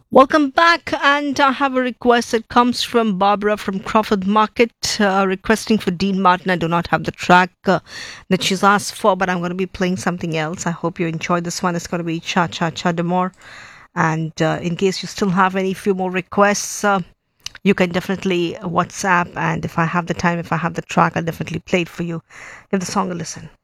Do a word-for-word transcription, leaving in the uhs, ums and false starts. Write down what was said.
Welcome back, and I have a request that comes from Barbara from Crawford Market, uh, requesting for Dean Martin. I do not have the track uh, that she's asked for, but I'm going to be playing something else. I hope you enjoy this one. It's going to be Cha Cha Cha Demore. And uh, in case you still have any few more requests, uh, you can definitely WhatsApp. And if I have the time, if I have the track, I'll definitely play it for you. Give the song a listen.